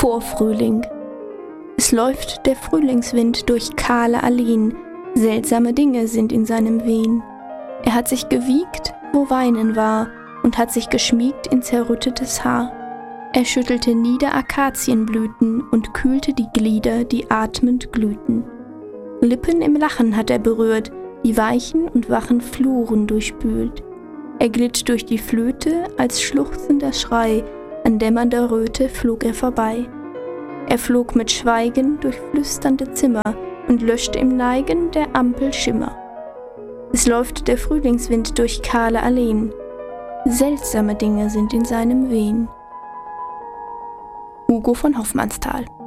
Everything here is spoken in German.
Vorfrühling. Es läuft der Frühlingswind durch kahle Alleen, seltsame Dinge sind in seinem Wehen. Er hat sich gewiegt, wo Weinen war, und hat sich geschmiegt in zerrüttetes Haar. Er schüttelte nieder Akazienblüten und kühlte die Glieder, die atmend glühten. Lippen im Lachen hat er berührt, die weichen und wachen Fluren durchspült. Er glitt durch die Flöte, als schluchzender Schrei, an dämmernder Röte flog er vorbei. Er flog mit Schweigen durch flüsternde Zimmer und löschte im Neigen der Ampel Schimmer. Es läuft der Frühlingswind durch kahle Alleen, seltsame Dinge sind in seinem Wehen. Hugo von Hofmannsthal.